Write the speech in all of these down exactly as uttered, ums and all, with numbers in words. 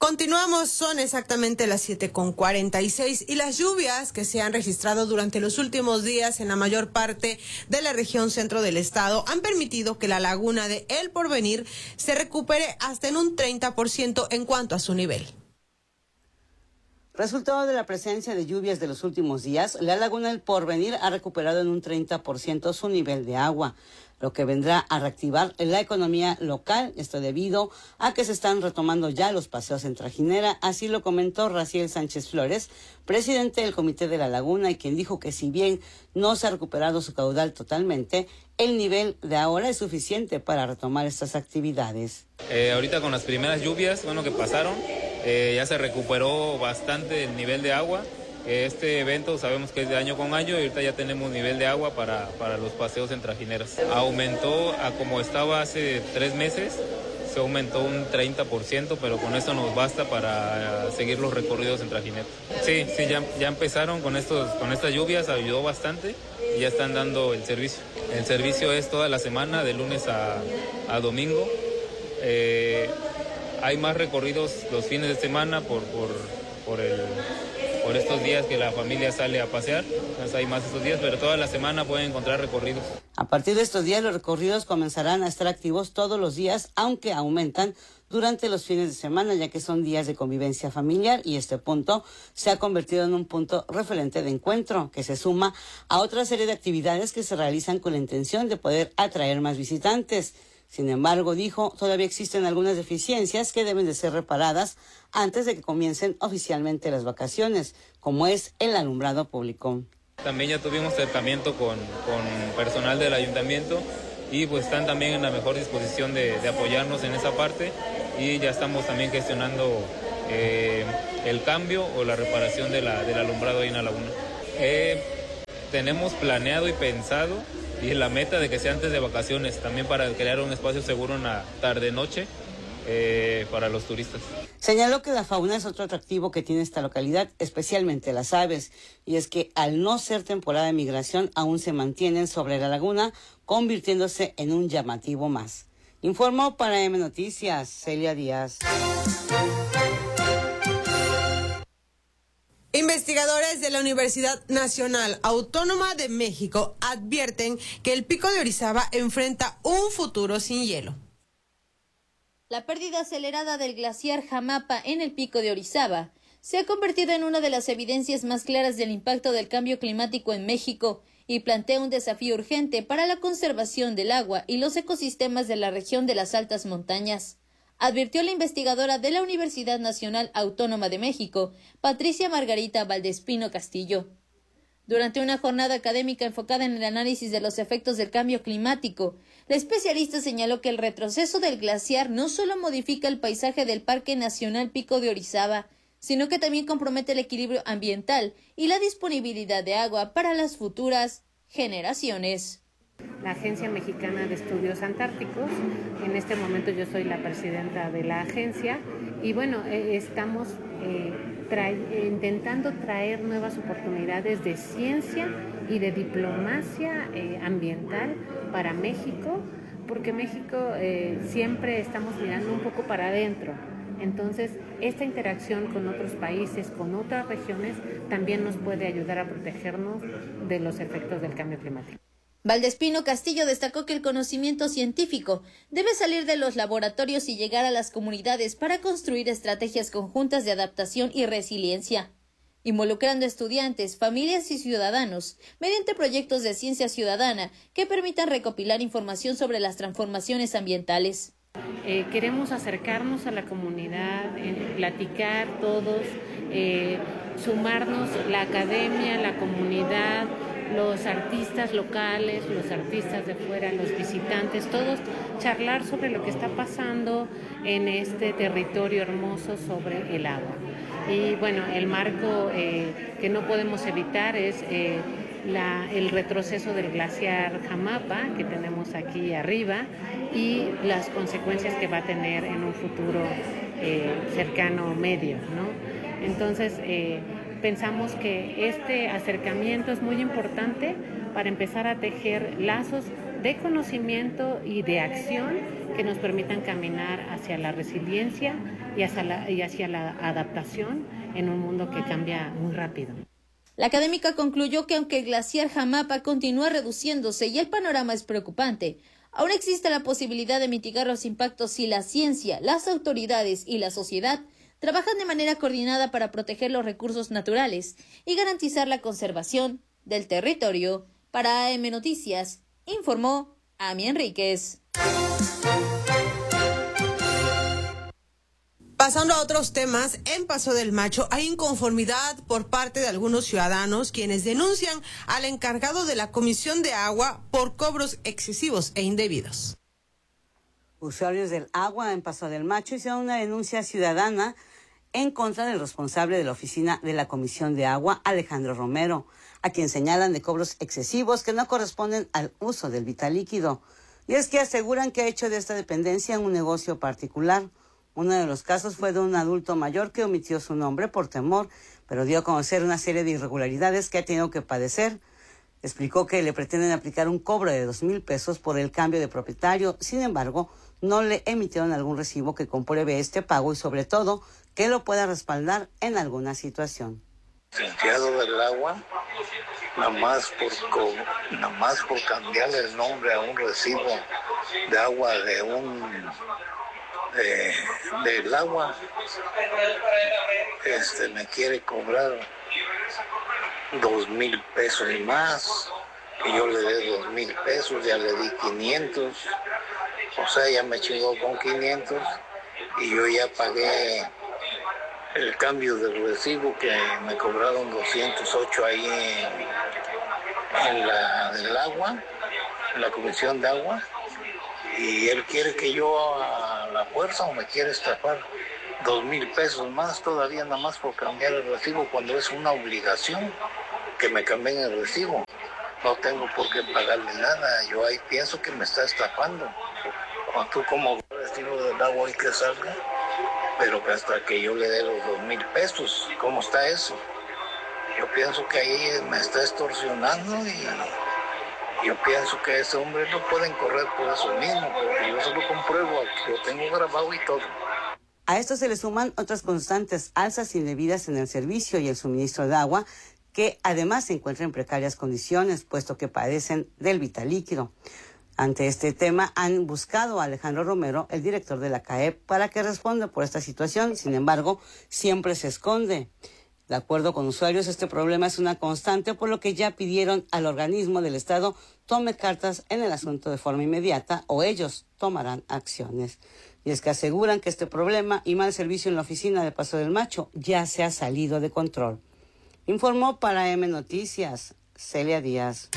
Continuamos, son exactamente las siete con cuarenta y seis y las lluvias que se han registrado durante los últimos días en la mayor parte de la región centro del estado han permitido que la laguna de El Porvenir se recupere hasta en un treinta por ciento en cuanto a su nivel. Resultado de la presencia de lluvias de los últimos días, la laguna El Porvenir ha recuperado en un treinta por ciento su nivel de agua, lo que vendrá a reactivar la economía local. Esto debido a que se están retomando ya los paseos en trajinera, así lo comentó Raciel Sánchez Flores, presidente del Comité de la Laguna, y quien dijo que si bien no se ha recuperado su caudal totalmente, el nivel de ahora es suficiente para retomar estas actividades. Eh, ahorita con las primeras lluvias, bueno, que pasaron, eh, ya se recuperó bastante el nivel de agua. Este evento sabemos que es de año con año y ahorita ya tenemos nivel de agua para, para los paseos en trajineras. Aumentó a como estaba hace tres meses, se aumentó un treinta por ciento, pero con esto nos basta para seguir los recorridos en trajineras. Sí, sí, ya, ya empezaron con, estos, con estas lluvias, ayudó bastante y ya están dando el servicio. El servicio es toda la semana, de lunes a, a domingo. Eh, hay más recorridos los fines de semana por, por, por el... por estos días que la familia sale a pasear, entonces hay más estos días, pero toda la semana pueden encontrar recorridos. A partir de estos días los recorridos comenzarán a estar activos todos los días, aunque aumentan durante los fines de semana, ya que son días de convivencia familiar, y este punto se ha convertido en un punto referente de encuentro, que se suma a otra serie de actividades que se realizan con la intención de poder atraer más visitantes. Sin embargo, dijo, todavía existen algunas deficiencias que deben de ser reparadas antes de que comiencen oficialmente las vacaciones, como es el alumbrado público. También ya tuvimos acercamiento con, con personal del ayuntamiento y pues están también en la mejor disposición de, de apoyarnos en esa parte, y ya estamos también gestionando eh, el cambio o la reparación de la, del alumbrado ahí en la laguna. Eh, tenemos planeado y pensado y la meta de que sea antes de vacaciones, también para crear un espacio seguro en la tarde-noche eh, para los turistas. Señaló que la fauna es otro atractivo que tiene esta localidad, especialmente las aves, y es que al no ser temporada de migración aún se mantienen sobre la laguna, convirtiéndose en un llamativo más. Informó para M Noticias, Celia Díaz. Investigadores de la Universidad Nacional Autónoma de México advierten que el Pico de Orizaba enfrenta un futuro sin hielo. La pérdida acelerada del glaciar Jamapa en el Pico de Orizaba se ha convertido en una de las evidencias más claras del impacto del cambio climático en México y plantea un desafío urgente para la conservación del agua y los ecosistemas de la región de las altas montañas, advirtió la investigadora de la Universidad Nacional Autónoma de México, Patricia Margarita Valdespino Castillo. Durante una jornada académica enfocada en el análisis de los efectos del cambio climático, la especialista señaló que el retroceso del glaciar no solo modifica el paisaje del Parque Nacional Pico de Orizaba, sino que también compromete el equilibrio ambiental y la disponibilidad de agua para las futuras generaciones. La Agencia Mexicana de Estudios Antárticos, en este momento yo soy la presidenta de la agencia, y bueno, eh, estamos eh, trae, intentando traer nuevas oportunidades de ciencia y de diplomacia eh, ambiental para México, porque México eh, siempre estamos mirando un poco para adentro. Entonces, esta interacción con otros países, con otras regiones, también nos puede ayudar a protegernos de los efectos del cambio climático. Valdespino Castillo destacó que el conocimiento científico debe salir de los laboratorios y llegar a las comunidades para construir estrategias conjuntas de adaptación y resiliencia, involucrando estudiantes, familias y ciudadanos mediante proyectos de ciencia ciudadana que permitan recopilar información sobre las transformaciones ambientales. Eh, queremos acercarnos a la comunidad, eh, platicar todos, eh, sumarnos la academia, la comunidad, los artistas locales, los artistas de fuera, los visitantes, todos charlar sobre lo que está pasando en este territorio hermoso sobre el agua. Y bueno, el marco eh, que no podemos evitar es eh, la, el retroceso del glaciar Jamapa que tenemos aquí arriba y las consecuencias que va a tener en un futuro eh, cercano medio, ¿no? Entonces, eh, pensamos que este acercamiento es muy importante para empezar a tejer lazos de conocimiento y de acción que nos permitan caminar hacia la resiliencia y hacia la, y hacia la adaptación en un mundo que cambia muy rápido. La académica concluyó que aunque el glaciar Jamapa continúa reduciéndose y el panorama es preocupante, aún existe la posibilidad de mitigar los impactos si la ciencia, las autoridades y la sociedad trabajan de manera coordinada para proteger los recursos naturales y garantizar la conservación del territorio. Para A M Noticias, informó Ami Enríquez. Pasando a otros temas, en Paso del Macho hay inconformidad por parte de algunos ciudadanos quienes denuncian al encargado de la Comisión de Agua por cobros excesivos e indebidos. Usuarios del agua en Paso del Macho hicieron una denuncia ciudadana en contra del responsable de la oficina de la Comisión de Agua, Alejandro Romero, a quien señalan de cobros excesivos que no corresponden al uso del vital líquido. Y es que aseguran que ha hecho de esta dependencia un negocio particular. Uno de los casos fue de un adulto mayor que omitió su nombre por temor, pero dio a conocer una serie de irregularidades que ha tenido que padecer. Explicó que le pretenden aplicar un cobro de dos mil pesos por el cambio de propietario. Sin embargo, no le emitieron algún recibo que compruebe este pago y, sobre todo, que lo pueda respaldar en alguna situación. Limpiado del agua, nada más por, nada más por cambiarle el nombre a un recibo de agua de un de, del agua, este me quiere cobrar dos mil pesos y más, y yo le dé dos mil pesos, ya le di quinientos, o sea, ya me chingó con quinientos y yo ya pagué el cambio del recibo que me cobraron doscientos ocho ahí en, en la del agua, en la Comisión de Agua, y él quiere que yo a la fuerza o me quiere estafar dos mil pesos más todavía nada más por cambiar el recibo cuando es una obligación que me cambien el recibo. No tengo por qué pagarle nada, yo ahí pienso que me está estafando. Cuando tú como recibo del agua hay que salga, pero que hasta que yo le dé los dos mil pesos, ¿cómo está eso? Yo pienso que ahí me está extorsionando y yo pienso que ese hombre no pueden correr por eso mismo, porque yo se lo compruebo, lo tengo grabado y todo. A esto se le suman otras constantes alzas indebidas en el servicio y el suministro de agua, que además se encuentran en precarias condiciones, puesto que padecen del vital líquido. Ante este tema, han buscado a Alejandro Romero, el director de la C A E P, para que responda por esta situación. Sin embargo, siempre se esconde. De acuerdo con usuarios, este problema es una constante, por lo que ya pidieron al organismo del Estado tome cartas en el asunto de forma inmediata o ellos tomarán acciones. Y es que aseguran que este problema y mal servicio en la oficina de Paso del Macho ya se ha salido de control. Informó para M Noticias, Celia Díaz.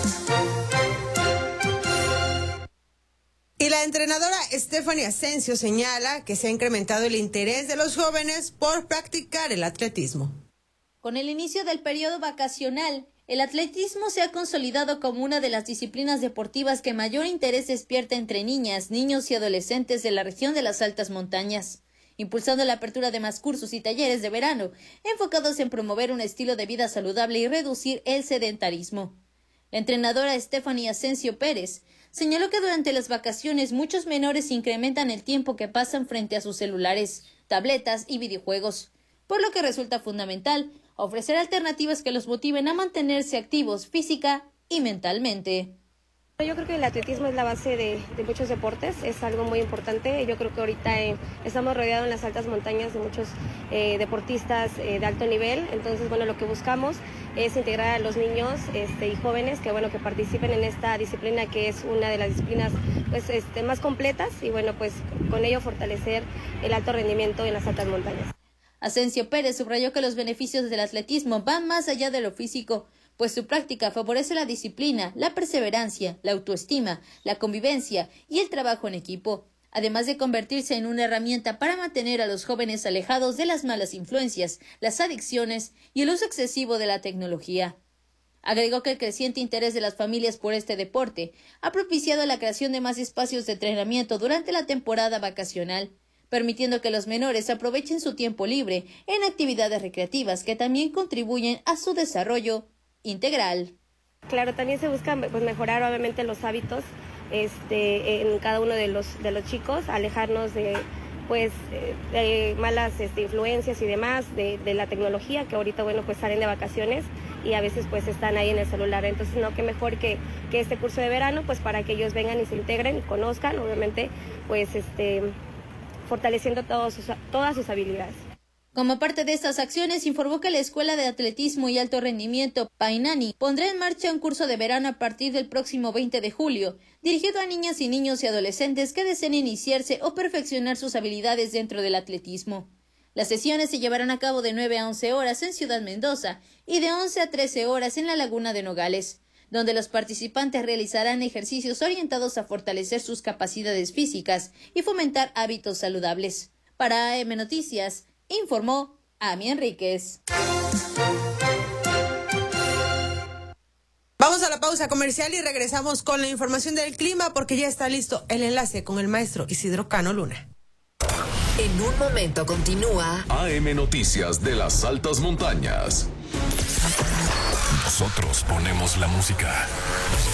Y la entrenadora Stephanie Asensio señala que se ha incrementado el interés de los jóvenes por practicar el atletismo. Con el inicio del periodo vacacional, el atletismo se ha consolidado como una de las disciplinas deportivas que mayor interés despierta entre niñas, niños y adolescentes de la región de las altas montañas, impulsando la apertura de más cursos y talleres de verano, enfocados en promover un estilo de vida saludable y reducir el sedentarismo. La entrenadora Stephanie Asensio Pérez señaló que durante las vacaciones muchos menores incrementan el tiempo que pasan frente a sus celulares, tabletas y videojuegos, por lo que resulta fundamental ofrecer alternativas que los motiven a mantenerse activos física y mentalmente. Yo creo que el atletismo es la base de, de muchos deportes, es algo muy importante. Yo creo que ahorita eh, estamos rodeados en las altas montañas de muchos eh, deportistas eh, de alto nivel. Entonces, bueno, lo que buscamos es integrar a los niños este, y jóvenes que, bueno, que participen en esta disciplina, que es una de las disciplinas pues, este, más completas, y bueno, pues con ello fortalecer el alto rendimiento en las altas montañas. Asensio Pérez subrayó que los beneficios del atletismo van más allá de lo físico, pues su práctica favorece la disciplina, la perseverancia, la autoestima, la convivencia y el trabajo en equipo, además de convertirse en una herramienta para mantener a los jóvenes alejados de las malas influencias, las adicciones y el uso excesivo de la tecnología. Agregó que el creciente interés de las familias por este deporte ha propiciado la creación de más espacios de entrenamiento durante la temporada vacacional, permitiendo que los menores aprovechen su tiempo libre en actividades recreativas que también contribuyen a su desarrollo integral. Claro, también se busca pues, mejorar obviamente los hábitos este, en cada uno de los, de los chicos, alejarnos de, pues eh, eh, malas este, influencias y demás de, de la tecnología, que ahorita bueno pues salen de vacaciones y a veces pues están ahí en el celular. Entonces no, qué mejor que, que este curso de verano pues para que ellos vengan y se integren y conozcan, obviamente pues este fortaleciendo todos sus, todas sus habilidades. Como parte de estas acciones, informó que la Escuela de Atletismo y Alto Rendimiento Painani pondrá en marcha un curso de verano a partir del próximo veinte de julio, dirigido a niñas y niños y adolescentes que deseen iniciarse o perfeccionar sus habilidades dentro del atletismo. Las sesiones se llevarán a cabo de nueve a once horas en Ciudad Mendoza y de once a trece horas en la Laguna de Nogales, donde los participantes realizarán ejercicios orientados a fortalecer sus capacidades físicas y fomentar hábitos saludables. Para A M Noticias, informó Ami Enríquez. Vamos a la pausa comercial y regresamos con la información del clima porque ya está listo el enlace con el maestro Isidro Cano Luna. En un momento continúa A M Noticias de las altas montañas. Nosotros ponemos la música.